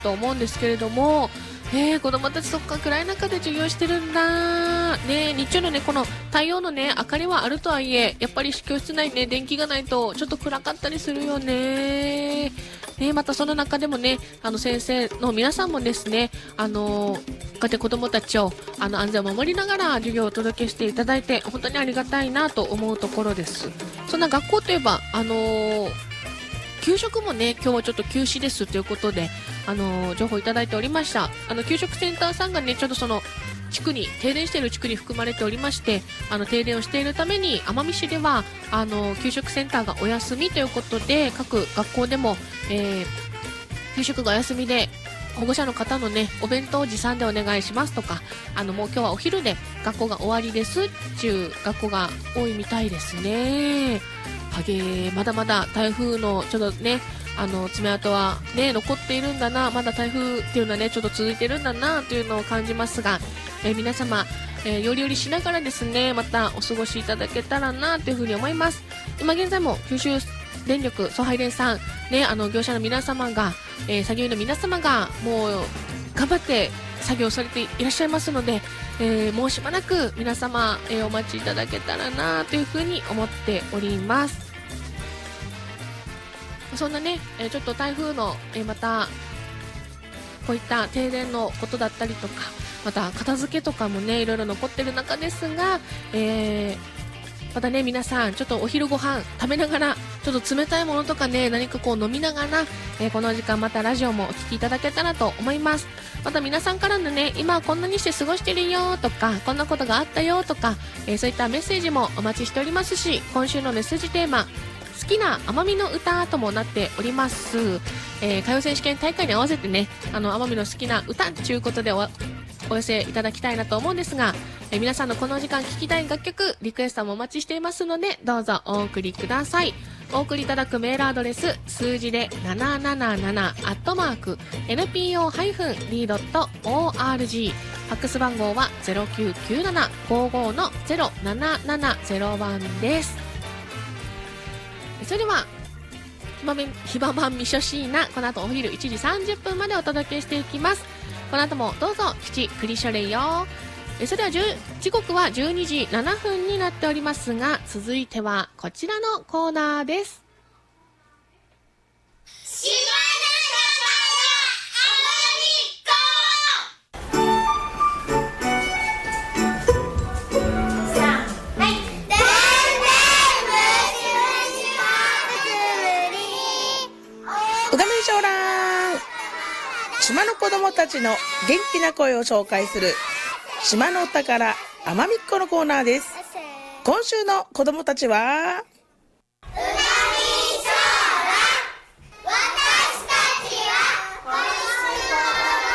と思うんですけれども、子供たちそっか暗い中で授業してるんだね。日中のねこの太陽のね明かりはあるとはいえ、やっぱり教室内ね電気がないとちょっと暗かったりするよね。またその中でもね先生の皆さんもですねこうやって子供たちを安全を守りながら授業をお届けしていただいて本当にありがたいなと思うところです。そんな学校といえば給食もね今日はちょっと休止ですということで情報いただいておりました。給食センターさんがねちょっとその地区に停電している地区に含まれておりまして、停電をしているために奄美市では給食センターがお休みということで、各学校でも、給食がお休みで保護者の方のねお弁当を持参でお願いしますとか、もう今日はお昼で学校が終わりですっていう学校が多いみたいですね。まだまだ台風のちょっとね爪痕はね残っているんだな、まだ台風っていうのはねちょっと続いてるんだなというのを感じますが、皆様、よりよりしながらですねまたお過ごしいただけたらなというふうに思います。今現在も九州電力送配電さんね業者の皆様が、作業員の皆様がもう頑張って作業されていらっしゃいますので、もうしばらく皆様、お待ちいただけたらなというふうに思っております。そんなね、ちょっと台風の、またこういった停電のことだったりとか、また片付けとかもねいろいろ残ってる中ですが、またね皆さんちょっとお昼ご飯食べながらちょっと冷たいものとかね何かこう飲みながら、この時間またラジオもお聞きいただけたらと思います。また皆さんからのね今はこんなにして過ごしてるよとかこんなことがあったよとか、そういったメッセージもお待ちしておりますし、今週のメッセージテーマ好きな奄美の歌ともなっております。歌謡選手権大会に合わせてね奄美の好きな歌ということでお寄せいただきたいなと思うんですが、皆さんのこの時間聴きたい楽曲リクエストもお待ちしていますのでどうぞお送りください。お送りいただくメールアドレス数字で777@npo-d.org、 ファックス番号は 099755-07701 です。それではひばばんみしょしーな、この後お昼1時30分までお届けしていきます。この後もどうぞ基地クリシャレよ。それでは時刻は12時7分になっておりますが、続いてはこちらのコーナーです。 島の子供たちの元気な声を紹介する島のお宝奄美っ子のコーナーです。今週の子供たちは